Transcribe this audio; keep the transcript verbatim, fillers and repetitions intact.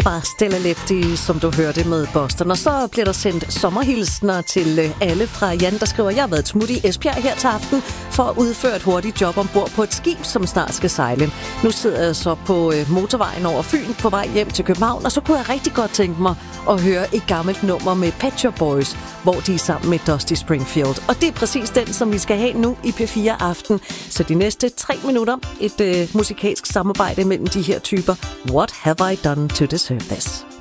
Det var Stella Lefty, som du hørte med Boston. Og så bliver der sendt sommerhilsner til alle fra Jan, der skriver: Jeg har været smut i Esbjerg her til aften for at udføre et hurtigt job ombord på et skib, som snart skal sejle. Nu sidder jeg så på motorvejen over Fyn på vej hjem til København, og så kunne jeg rigtig godt tænke mig at høre et gammelt nummer med Pet Shop Boys, hvor de er sammen med Dusty Springfield. Og det er præcis den, som vi skal have nu i P fire Aften. Så de næste tre minutter, et øh, musikalsk samarbejde mellem de her typer. What have I done to deserve this?